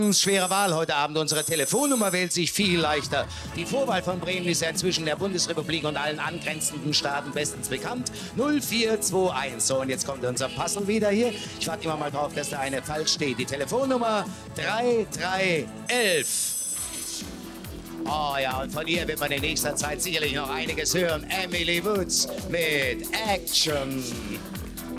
Schwere Wahl heute Abend. Unsere Telefonnummer wählt sich viel leichter. Die Vorwahl von Bremen ist ja inzwischen der Bundesrepublik und allen angrenzenden Staaten bestens bekannt. 0421. So, und jetzt kommt unser Puzzle wieder hier. Ich warte immer mal drauf, dass da eine falsch steht. Die Telefonnummer 3311. Oh ja, und von ihr wird man in nächster Zeit sicherlich noch einiges hören. Emily Woods mit Action.